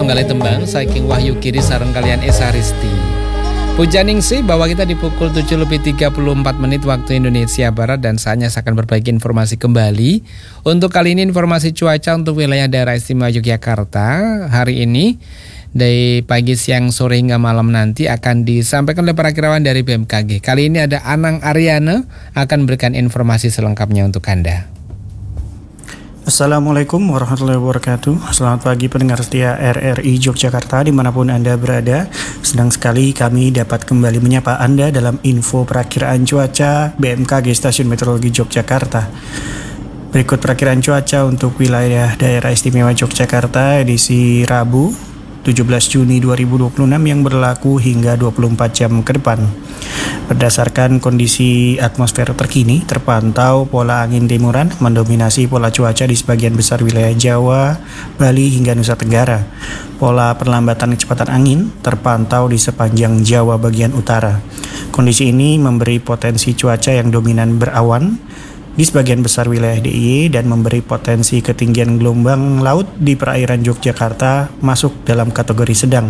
setunggal tembang saking Wahyu Kiri sareng kalian Esa Risti. Pujaningsih bahwa kita di pukul 7:34 waktu Indonesia Barat dan saatnya saya akan berbagi informasi kembali. Untuk kali ini informasi cuaca untuk wilayah daerah istimewa Yogyakarta hari ini dari pagi, siang, sore hingga malam nanti akan disampaikan oleh perakirawan dari BMKG. Kali ini ada Anang Aryana akan berikan informasi selengkapnya untuk Anda. Assalamualaikum warahmatullahi wabarakatuh. Selamat pagi pendengar setia RRI Yogyakarta dimanapun Anda berada. Senang sekali kami dapat kembali menyapa Anda dalam info perakiraan cuaca BMKG Stasiun Meteorologi Yogyakarta. Berikut perakiraan cuaca untuk wilayah daerah istimewa Yogyakarta edisi Rabu 17 Juni 2026 yang berlaku hingga 24 jam ke depan. Berdasarkan kondisi atmosfer terkini, terpantau pola angin timuran mendominasi pola cuaca di sebagian besar wilayah Jawa, Bali hingga Nusa Tenggara. Pola perlambatan kecepatan angin terpantau di sepanjang Jawa bagian utara. Kondisi ini memberi potensi cuaca yang dominan berawan di sebagian besar wilayah DIY dan memberi potensi ketinggian gelombang laut di perairan Yogyakarta masuk dalam kategori sedang.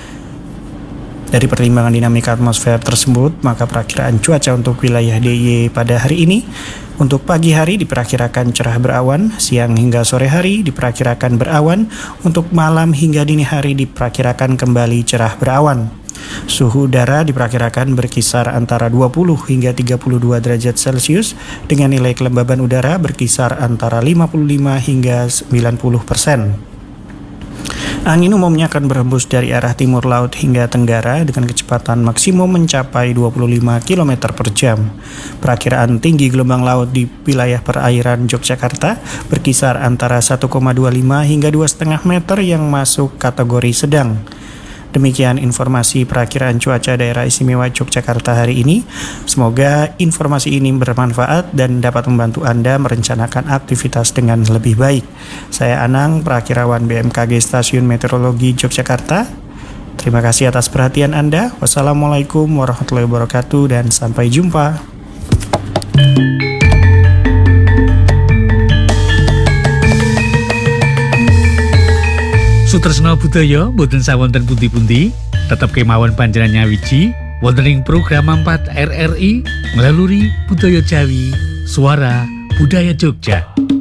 Dari pertimbangan dinamika atmosfer tersebut, maka perakiraan cuaca untuk wilayah DIY pada hari ini untuk pagi hari diperkirakan cerah berawan, siang hingga sore hari diperkirakan berawan, untuk malam hingga dini hari diperkirakan kembali cerah berawan. Suhu udara diperkirakan berkisar antara 20 hingga 32 derajat Celcius dengan nilai kelembaban udara berkisar antara 55 hingga 90%. Angin umumnya akan berhembus dari arah timur laut hingga tenggara dengan kecepatan maksimum mencapai 25 km per jam. Perakiraan tinggi gelombang laut di wilayah perairan Yogyakarta berkisar antara 1,25 hingga 2,5 meter yang masuk kategori sedang. Demikian informasi perakiraan cuaca daerah istimewa Yogyakarta hari ini. Semoga informasi ini bermanfaat dan dapat membantu Anda merencanakan aktivitas dengan lebih baik. Saya Anang, perakirawan BMKG Stasiun Meteorologi Yogyakarta. Terima kasih atas perhatian Anda. Wassalamualaikum warahmatullahi wabarakatuh dan sampai jumpa. Sutresna budaya boten sawonten pundi-pundi, tetep kemawon panjenengan nyawiji wonten ing program 4 RRI melalui Budaya Jawi, Suara Budaya Jogja.